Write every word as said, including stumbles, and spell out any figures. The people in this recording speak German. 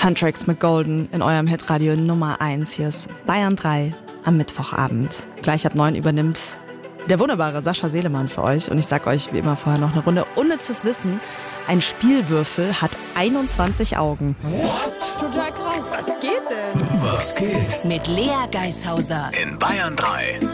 Huntrix mit Golden in eurem Hitradio Nummer eins. Hier ist Bayern drei am Mittwochabend. Gleich ab neun übernimmt der wunderbare Sascha Selemann für euch. Und ich sag euch wie immer vorher noch eine Runde unnützes Wissen. Ein Spielwürfel hat einundzwanzig Augen. What? Total krass. Was geht denn? Was geht? Mit Lea Geishauser In Bayern drei.